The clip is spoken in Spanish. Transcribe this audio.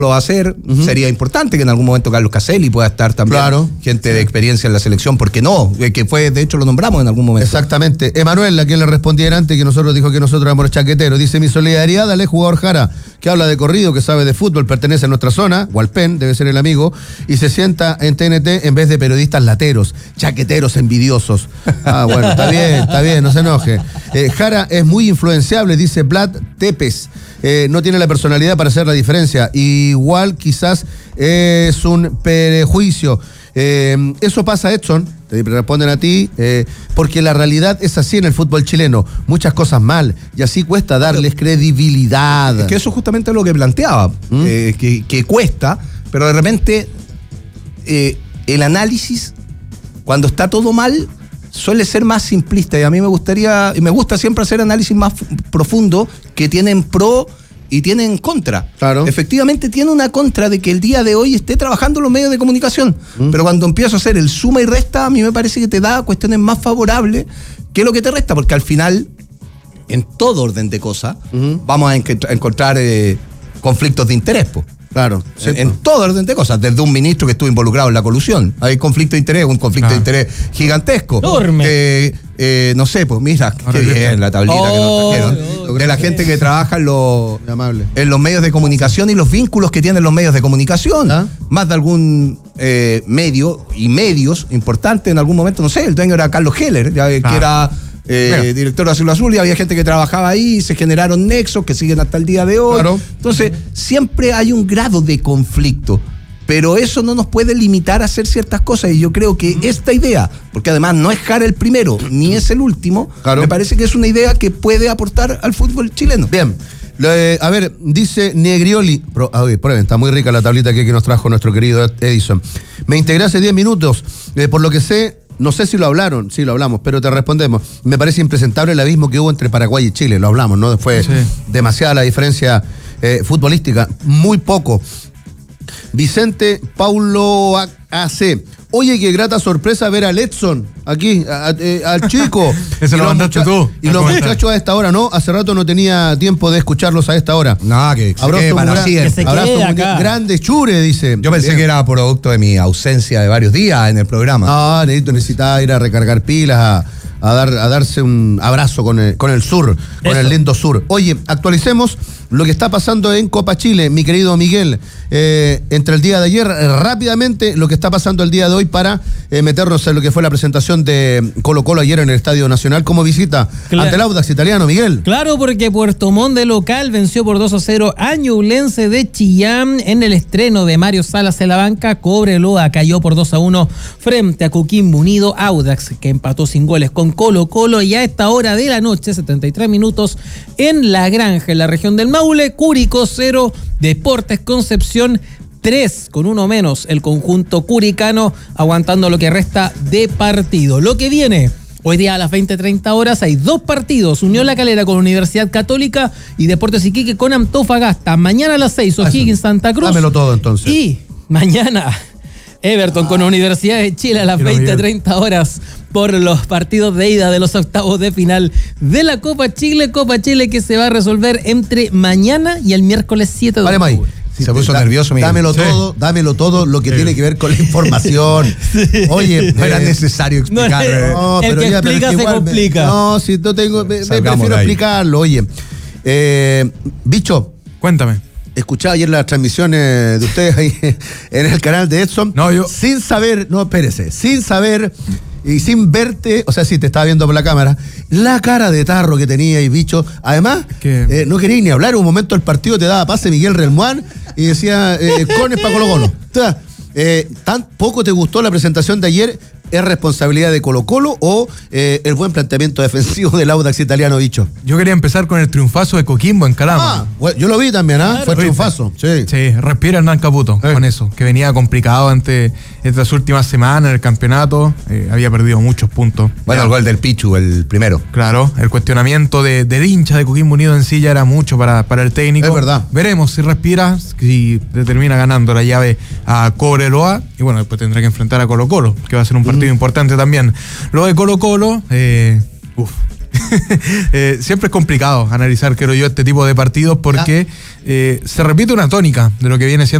lo va a hacer. Sería importante que en algún momento Carlos Caselli pueda estar también. Claro. Gente de experiencia en la selección, ¿por qué no? Que fue, de hecho, lo nombramos en algún momento. Exactamente. Emanuel, a quien le respondía antes, que nosotros dijo que nosotros éramos los chaqueteros. Dice: mi solidaridad al jugador Jara, que habla de corrido, que sabe de fútbol, pertenece a nuestra zona, Hualpén, debe ser el amigo, y se sienta en TNT en vez de periodistas lateros, chaqueteros envidiosos. Bueno, está bien, no se enoje. Jara es muy influenciable, dice Vlad Tepes. No tiene la personalidad para hacer la diferencia. Igual quizás es un prejuicio. Eso pasa, Edson, te responden a ti, porque la realidad es así en el fútbol chileno. Muchas cosas mal, y así cuesta darles credibilidad. Es que eso justamente es lo que planteaba, que cuesta, pero de repente el análisis, cuando está todo mal, suele ser más simplista, y a mí me gusta siempre hacer análisis más profundo, que tienen pro y tienen contra. Claro. Efectivamente tiene una contra de que el día de hoy esté trabajando en los medios de comunicación, pero cuando empiezo a hacer el suma y resta, a mí me parece que te da cuestiones más favorables que lo que te resta, porque al final, en todo orden de cosas, vamos a encontrar conflictos de interés, po. Claro. Sí, en todo orden de cosas, desde un ministro que estuvo involucrado en la colusión. Hay conflicto de interés, un conflicto de interés gigantesco. Enorme. No sé, pues mira, qué bien la tablita que nos trajeron. De la gente que trabaja en los medios de comunicación y los vínculos que tienen los medios de comunicación. Más de algún medio y medios importantes en algún momento, no sé, el dueño era Carlos Heller, que era director de Azul, y había gente que trabajaba ahí, y se generaron nexos que siguen hasta el día de hoy. Claro. Entonces, siempre hay un grado de conflicto, pero eso no nos puede limitar a hacer ciertas cosas, y yo creo que esta idea, porque además no es Jara el primero, ni es el último, me parece que es una idea que puede aportar al fútbol chileno. Bien. A ver, dice Negrioli, prueben, está muy rica la tablita que nos trajo nuestro querido Edison. Me integré hace 10 minutos, por lo que sé. No sé si lo hablaron, sí lo hablamos, pero te respondemos. Me parece impresentable el abismo que hubo entre Paraguay y Chile, lo hablamos, ¿no? Fue demasiada la diferencia futbolística, muy poco. Vicente Paulo AC. Oye, qué grata sorpresa ver a Edson aquí, al chico. Eso lo mandaste tú. Y los muchachos a esta hora, ¿no? Hace rato no tenía tiempo de escuclos a esta hora. No, que abrazo grande, Chure, dice. Yo pensé que era producto de mi ausencia de varios días en el programa. No, necesitaba ir a recargar pilas, a darse un abrazo con el sur, con el lindo sur. Oye, actualicemos lo que está pasando en Copa Chile, mi querido Miguel. Entre el día de ayer, rápidamente, lo que está pasando el día de hoy para meternos en lo que fue la presentación de Colo-Colo ayer en el Estadio Nacional como visita ante el Audax italiano, Miguel. Claro, porque Puerto Montt de local venció por 2-0 a Ñublense de Chillán en el estreno de Mario Salas en la banca. Cobreloa cayó por 2-1 frente a Coquimbo Unido. Audax, que empató sin goles con Colo-Colo, y a esta hora de la noche, 73 minutos, en La Granja, en la región del Maule, Curicó 0, Deportes Concepción 3, con uno menos el conjunto curicano, aguantando lo que resta de partido. Lo que viene hoy día a las 20:30 horas, hay 2 partidos: Unión La Calera con Universidad Católica y Deportes Iquique con Antofagasta. Mañana a las 6, O'Higgins Santa Cruz. Dámelo todo entonces. Y mañana Everton con Universidad de Chile a las 20:30 horas por los partidos de ida de los octavos de final de la Copa Chile que se va a resolver entre mañana y el miércoles 7 de octubre. Sí, se puso nervioso, Miguel. Dámelo todo lo que tiene que ver con la información. Oye, no era necesario explicar. No, el que explica se complica. No, si no tengo, me prefiero explicarlo. Oye, Bicho, cuéntame. Escuchaba ayer las transmisiones de ustedes ahí en el canal de Edson. Sin saber y sin verte, o sea, sí, te estaba viendo por la cámara, la cara de tarro que tenía y Bicho. Además, no querías ni hablar. Un momento el partido te daba pase Miguel Relmuán y decía, cones para Colo-Colo. ¿Tan poco te gustó la presentación de ayer? ¿Es responsabilidad de Colo-Colo o el buen planteamiento defensivo del Audax italiano, Bicho? Yo quería empezar con el triunfazo de Coquimbo en Calama. Bueno, yo lo vi también, claro, fue triunfazo. Sí, respira Hernán Caputo con eso, que venía complicado ante estas últimas semanas en el campeonato. Había perdido muchos puntos. Bueno, el gol del Pichu, el primero. Claro, el cuestionamiento del hincha de Coquimbo Unido en sí ya era mucho para el técnico. Es verdad. Veremos si respira, si termina ganando la llave a Cobreloa, y bueno, después tendrá que enfrentar a Colo-Colo, que va a ser un partido importante también. Lo de Colo-Colo, Siempre es complicado analizar, creo yo, este tipo de partidos porque se repite una tónica de lo que viene siendo